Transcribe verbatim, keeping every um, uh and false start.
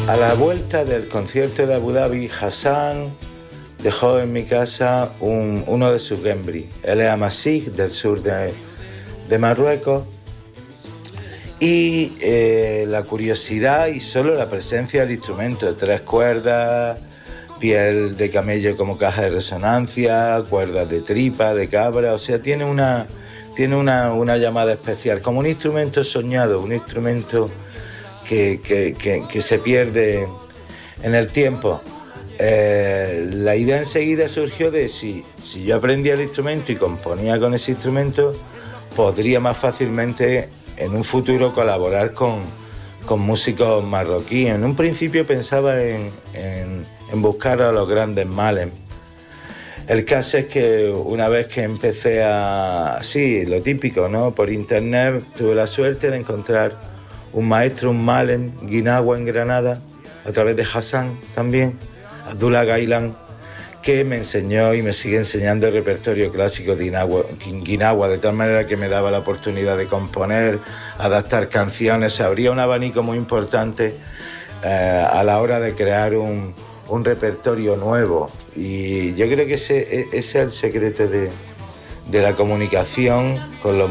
A la vuelta del concierto de Abu Dhabi, Hassan dejó en mi casa un, uno de sus gembri. Él es amasí, del sur de, de Marruecos. Y eh, la curiosidad y solo la presencia del instrumento, tres cuerdas, piel de camello como caja de resonancia, cuerdas de tripa, de cabra, o sea, tiene una, tiene una, una llamada especial, como un instrumento soñado, un instrumento que, que, que, que se pierde en el tiempo. Eh, la idea enseguida surgió de si, si yo aprendía el instrumento y componía con ese instrumento, podría más fácilmente en un futuro colaborar con, con músicos marroquíes. En un principio pensaba en, en, en buscar a los grandes Malem. El caso es que una vez que empecé a... Sí, lo típico, ¿no? Por internet tuve la suerte de encontrar un maestro, un Malem, Guinagua en Granada, a través de Hassan también, Abdullah Gailan, que me enseñó y me sigue enseñando el repertorio clásico de Guinagua, de tal manera que me daba la oportunidad de componer, adaptar canciones. Se abría un abanico muy importante eh, a la hora de crear un, un repertorio nuevo. Y yo creo que ese, ese es el secreto de, de la comunicación con los